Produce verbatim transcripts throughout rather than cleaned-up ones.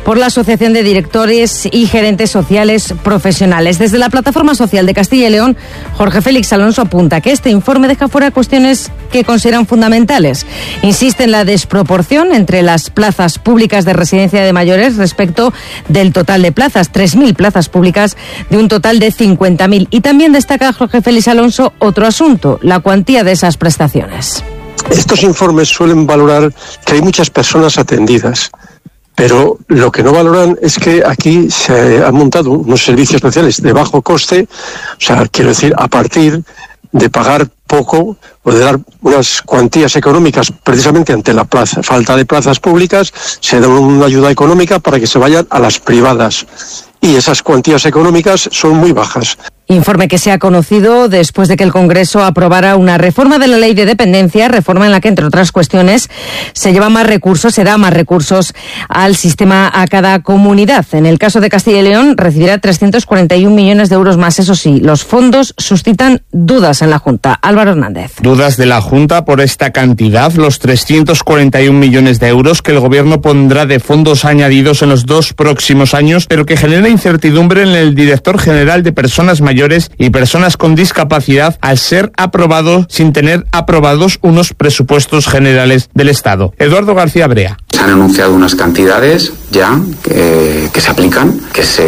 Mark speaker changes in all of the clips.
Speaker 1: por la Asociación de Directores y Gerentes Sociales Profesionales. Desde la Plataforma Social de Castilla y León, Jorge Félix Alonso apunta que este informe deja fuera cuestiones que consideran fundamentales. Insiste en la desproporción entre las plazas públicas de residencia de mayores respecto del total de plazas, tres mil plazas públicas de un total de cincuenta mil. Y también destaca Jorge Félix Alonso otro asunto, la cuantía de esas prestaciones.
Speaker 2: Estos informes suelen valorar que hay muchas personas atendidas, pero lo que no valoran es que aquí se han montado unos servicios especiales de bajo coste, o sea, quiero decir, a partir de pagar poco o de dar unas cuantías económicas precisamente ante la plaza, falta de plazas públicas, se da una ayuda económica para que se vayan a las privadas. Y esas cuantías económicas son muy bajas.
Speaker 1: Informe que se ha conocido después de que el Congreso aprobara una reforma de la Ley de Dependencia, reforma en la que, entre otras cuestiones, se lleva más recursos, se da más recursos al sistema a cada comunidad. En el caso de Castilla y León, recibirá trescientos cuarenta y un millones de euros más. Eso sí, los fondos suscitan dudas en la Junta. Álvaro Hernández.
Speaker 3: Dudas de la Junta por esta cantidad, los trescientos cuarenta y un millones de euros que el Gobierno pondrá de fondos añadidos en los dos próximos años, pero que genera incertidumbre en el director general de Personas Mayores y personas con discapacidad al ser aprobado sin tener aprobados unos presupuestos generales del Estado. Eduardo García Brea.
Speaker 4: Se han anunciado unas cantidades ya que, que se aplican, que se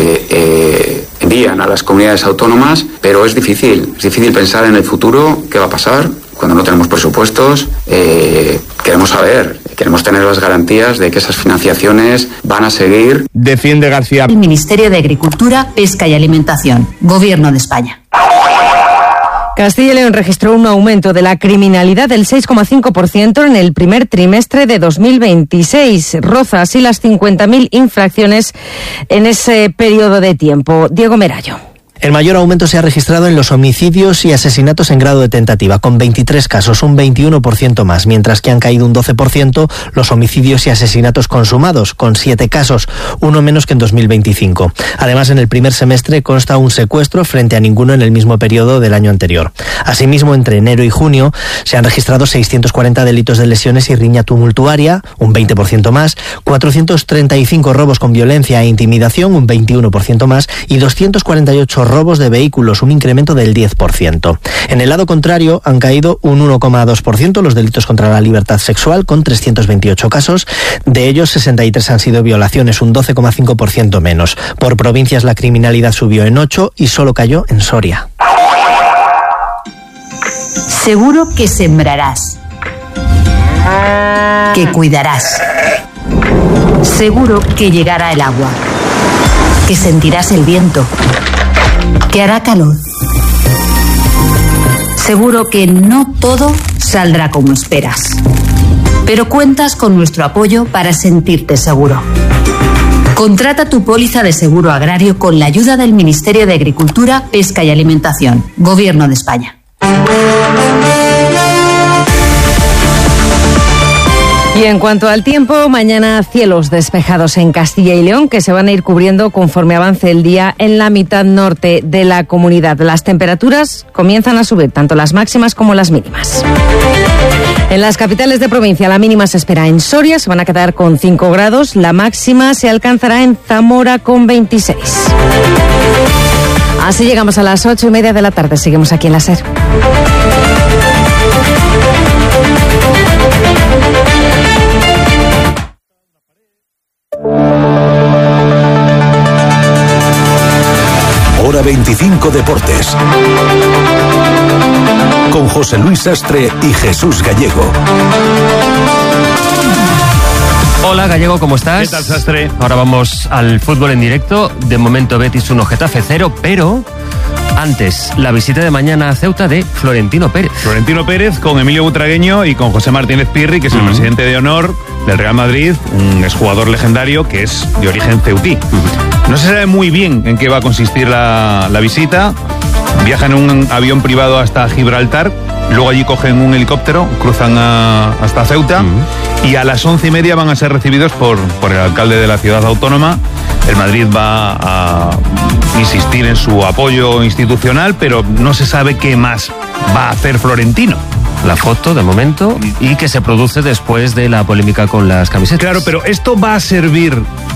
Speaker 4: eh, envían a las comunidades autónomas, pero es difícil, es difícil pensar en el futuro, qué va a pasar cuando no tenemos presupuestos. Eh, queremos saber, queremos tener las garantías de que esas financiaciones van a seguir.
Speaker 3: Defiende García.
Speaker 5: El Ministerio de Agricultura, Pesca y Alimentación, Gobierno de España.
Speaker 1: Castilla y León registró un aumento de la criminalidad del seis coma cinco por ciento en el primer trimestre de dos mil veintiséis. Roza así las cincuenta mil infracciones en ese periodo de tiempo. Diego Merayo.
Speaker 6: El mayor aumento se ha registrado en los homicidios y asesinatos en grado de tentativa, con veintitrés casos, un veintiuno por ciento más, mientras que han caído un doce por ciento los homicidios y asesinatos consumados, con siete casos, uno menos que en dos mil veinticinco. Además, en el primer semestre consta un secuestro frente a ninguno en el mismo periodo del año anterior. Asimismo, entre enero y junio se han registrado seiscientos cuarenta delitos de lesiones y riña tumultuaria, un veinte por ciento más, cuatrocientos treinta y cinco robos con violencia e intimidación, un veintiuno por ciento más, y doscientos cuarenta y ocho robos de vehículos, un incremento del diez por ciento. En el lado contrario, han caído un uno coma dos por ciento los delitos contra la libertad sexual, con trescientos veintiocho casos. De ellos, sesenta y tres han sido violaciones, un doce coma cinco por ciento menos. Por provincias, la criminalidad subió en ocho y solo cayó en Soria.
Speaker 5: Seguro que sembrarás, que cuidarás. Seguro que llegará el agua, que sentirás el viento, que hará calor. Seguro que no todo saldrá como esperas, pero cuentas con nuestro apoyo para sentirte seguro. Contrata tu póliza de seguro agrario con la ayuda del Ministerio de Agricultura, Pesca y Alimentación, Gobierno de España.
Speaker 1: Y en cuanto al tiempo, mañana cielos despejados en Castilla y León que se van a ir cubriendo conforme avance el día en la mitad norte de la comunidad. Las temperaturas comienzan a subir, tanto las máximas como las mínimas. En las capitales de provincia, la mínima se espera en Soria, se van a quedar con cinco grados, la máxima se alcanzará en Zamora con veintiséis. Así llegamos a las ocho y media de la tarde, seguimos aquí en la SER.
Speaker 7: Hora veinticinco Deportes. Con José Luis Sastre y Jesús Gallego.
Speaker 8: Hola Gallego, ¿cómo estás?
Speaker 9: ¿Qué tal, Sastre?
Speaker 8: Ahora vamos al fútbol en directo. De momento Betis uno, Getafe cero, pero antes, la visita de mañana a Ceuta de Florentino Pérez.
Speaker 9: Florentino Pérez con Emilio Butragueño y con José Martínez Pirri, que es el uh-huh. presidente de honor del Real Madrid, un exjugador legendario que es de origen ceutí. Uh-huh. No se sabe muy bien en qué va a consistir la, la visita. Viajan en un avión privado hasta Gibraltar, luego allí cogen un helicóptero, cruzan a, hasta Ceuta uh-huh. y a las once y media van a ser recibidos por, por el alcalde de la ciudad autónoma. El Madrid va a insistir en su apoyo institucional, pero no se sabe qué más va a hacer Florentino.
Speaker 8: La foto de momento y que se produce después de la polémica con las camisetas.
Speaker 9: Claro, pero esto va a servir